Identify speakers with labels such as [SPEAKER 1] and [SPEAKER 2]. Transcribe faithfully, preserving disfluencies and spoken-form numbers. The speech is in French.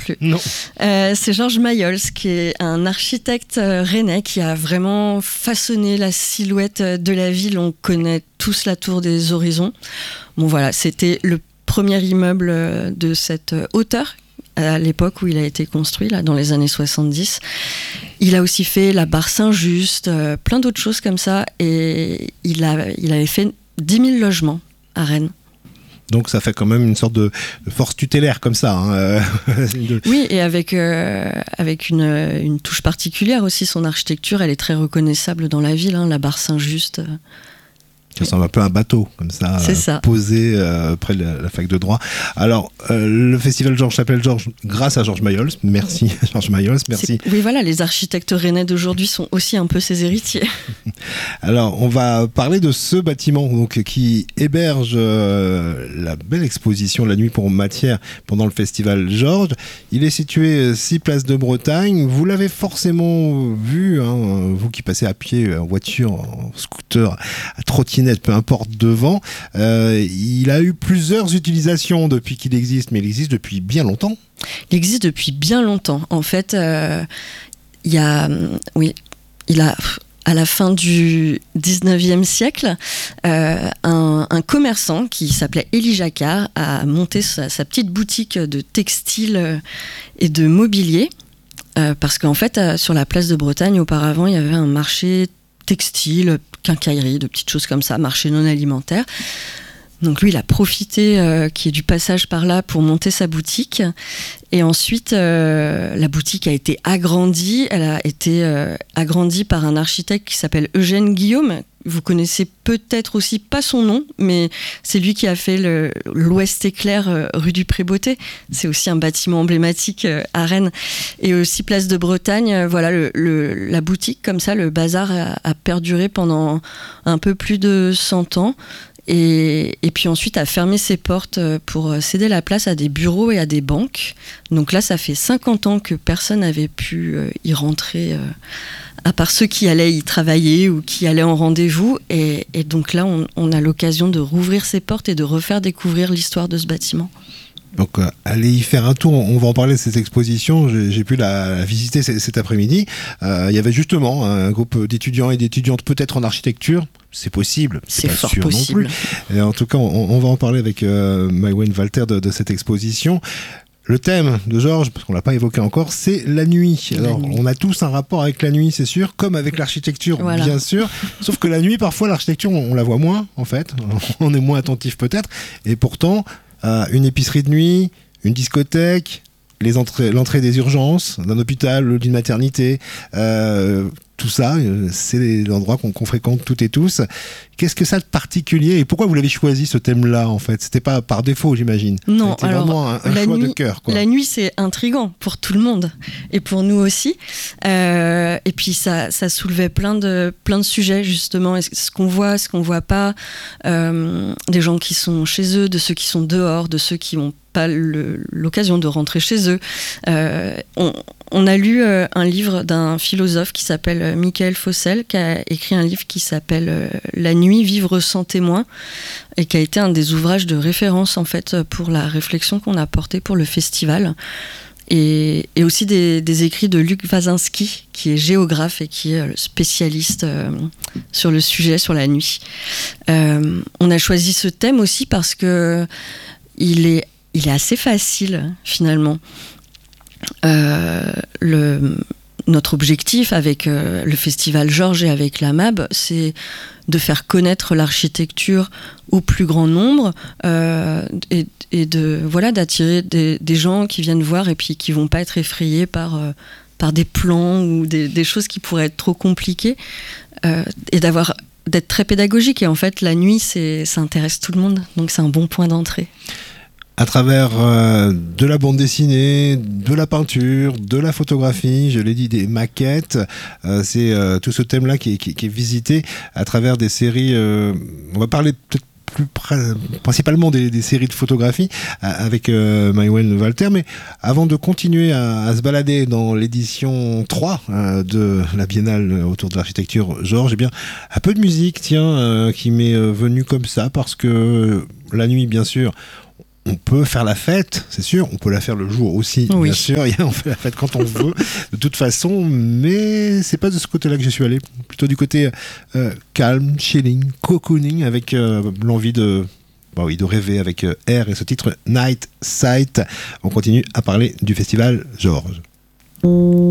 [SPEAKER 1] plus.
[SPEAKER 2] Non.
[SPEAKER 1] Euh, c'est Georges Mayol, qui est un architecte euh, rennais qui a vraiment façonné la silhouette de la ville. On connaît tous la Tour des Horizons. Bon voilà, c'était le premier immeuble de cette hauteur à l'époque où il a été construit, là, dans les années soixante-dix. Il a aussi fait la Barre Saint-Just, euh, plein d'autres choses comme ça, et il, a, il avait fait dix mille logements à Rennes.
[SPEAKER 2] Donc ça fait quand même une sorte de force tutélaire comme ça. Hein.
[SPEAKER 1] Oui, et avec, euh, avec une, une touche particulière aussi. Son architecture, elle est très reconnaissable dans la ville, hein, la Barre Saint-Just.
[SPEAKER 2] Ça ressemble un peu à un bateau, comme ça,
[SPEAKER 1] C'est ça.
[SPEAKER 2] posé euh, près de la, la fac de droit. Alors, euh, le festival Georges s'appelle Georges grâce à Georges Mayol. Merci, Georges Mayol, merci.
[SPEAKER 1] C'est, oui, voilà, les architectes rennais d'aujourd'hui sont aussi un peu ses héritiers.
[SPEAKER 2] Alors, on va parler de ce bâtiment donc, qui héberge euh, la belle exposition La Nuit pour Matière pendant le festival Georges. Il est situé six place de Bretagne. Vous l'avez forcément vu, hein, vous qui passez à pied, en voiture, en scooter, à trottinette, peu importe devant. Euh, il a eu plusieurs utilisations depuis qu'il existe, mais il existe depuis bien longtemps.
[SPEAKER 1] Il existe depuis bien longtemps. En fait, euh, il y a, oui, il a, à la fin du dix-neuvième siècle, euh, un, un commerçant qui s'appelait Élie Jacquard a monté sa, sa petite boutique de textiles et de mobilier. Euh, parce qu'en fait, euh, sur la place de Bretagne, auparavant, il y avait un marché textile, quincaillerie, de petites choses comme ça, marché non alimentaire. Donc lui, il a profité euh, qu'il y ait du passage par là pour monter sa boutique. Et ensuite, euh, la boutique a été agrandie. Elle a été euh, agrandie par un architecte qui s'appelle Eugène Guillaume. Vous connaissez peut-être aussi pas son nom, mais c'est lui qui a fait le, l'Ouest éclair euh, rue du Pré-Beauté. C'est aussi un bâtiment emblématique euh, à Rennes. Et aussi place de Bretagne, euh, voilà, le, le, la boutique, comme ça, le bazar a, a perduré pendant un peu plus de cent ans. Et, et puis ensuite a fermé ses portes pour céder la place à des bureaux et à des banques. Donc là, ça fait cinquante ans que personne n'avait pu y rentrer, à part ceux qui allaient y travailler ou qui allaient en rendez-vous. Et, et donc là, on, on a l'occasion de rouvrir ses portes et de refaire découvrir l'histoire de ce bâtiment.
[SPEAKER 2] Donc, euh, allez y faire un tour. On va en parler de cette exposition. J'ai, j'ai pu la, la visiter c- cet après-midi. Euh, il y avait justement un groupe d'étudiants et d'étudiantes, peut-être en architecture. C'est possible. C'est,
[SPEAKER 1] c'est
[SPEAKER 2] pas
[SPEAKER 1] fort
[SPEAKER 2] sûr
[SPEAKER 1] possible.
[SPEAKER 2] Non plus. Et en tout cas, on, on va en parler avec euh, Maïwenn Walter de, de cette exposition. Le thème de Georges, parce qu'on l'a pas évoqué encore, c'est la nuit.
[SPEAKER 1] La
[SPEAKER 2] Alors,
[SPEAKER 1] nuit.
[SPEAKER 2] on a tous un rapport avec la nuit, c'est sûr, comme avec l'architecture,
[SPEAKER 1] Voilà.
[SPEAKER 2] bien sûr. Sauf que la nuit, parfois, l'architecture, on, on la voit moins, en fait. On est moins attentif, peut-être. Et pourtant, euh, une épicerie de nuit, une discothèque, les entrées, l'entrée des urgences d'un hôpital, d'une maternité, euh, tout ça, euh, c'est l'endroit qu'on, qu'on fréquente toutes et tous. Qu'est-ce que ça de particulier et pourquoi vous l'avez choisi ce thème-là en fait ? C'était pas par défaut, j'imagine.
[SPEAKER 1] Non,
[SPEAKER 2] c'était
[SPEAKER 1] alors
[SPEAKER 2] vraiment un, un
[SPEAKER 1] la
[SPEAKER 2] choix
[SPEAKER 1] nuit,
[SPEAKER 2] de cœur, quoi.
[SPEAKER 1] La nuit, c'est intriguant pour tout le monde et pour nous aussi. Euh, et puis ça, ça soulevait plein de plein de sujets justement. Est-ce, ce qu'on voit, ce qu'on voit pas, euh, des gens qui sont chez eux, de ceux qui sont dehors, de ceux qui ont pas le, l'occasion de rentrer chez eux. Euh, on, on a lu euh, un livre d'un philosophe qui s'appelle euh, Michael Fossel, qui a écrit un livre qui s'appelle euh, La nuit, vivre sans témoin, et qui a été un des ouvrages de référence en fait pour la réflexion qu'on a portée pour le festival. Et, et aussi des, des écrits de Luc Wazinski, qui est géographe et qui est spécialiste euh, sur le sujet, sur la nuit. Euh, on a choisi ce thème aussi parce que il est Il est assez facile, finalement. Euh, le, notre objectif avec euh, le Festival Georges et avec la M A B, c'est de faire connaître l'architecture au plus grand nombre euh, et, et de, voilà, d'attirer des, des gens qui viennent voir et puis qui ne vont pas être effrayés par, euh, par des plans ou des, des choses qui pourraient être trop compliquées euh, et d'avoir, d'être très pédagogique. Et en fait, la nuit, c'est, ça intéresse tout le monde, donc c'est un bon point d'entrée.
[SPEAKER 2] À travers euh, de la bande dessinée, de la peinture, de la photographie, je l'ai dit, des maquettes, euh, c'est euh, tout ce thème-là qui est, qui, qui est visité à travers des séries. Euh, on va parler peut-être plus pr- principalement des, des séries de photographie euh, avec euh, Maïwenn Walter, mais avant de continuer à, à se balader dans l'édition trois euh, de la Biennale autour de l'architecture Georges, eh bien un peu de musique, tiens, euh, qui m'est euh, venue comme ça parce que euh, la nuit, bien sûr. on peut faire la fête, c'est sûr, on peut la faire le jour aussi,
[SPEAKER 1] oui.
[SPEAKER 2] bien sûr, on fait la fête quand on veut, de toute façon, mais c'est pas de ce côté-là que je suis allé, plutôt du côté euh, calme, chilling, cocooning, avec euh, l'envie de, bah oui, de rêver avec euh, R et ce titre Night Sight. On continue à parler du festival Georges.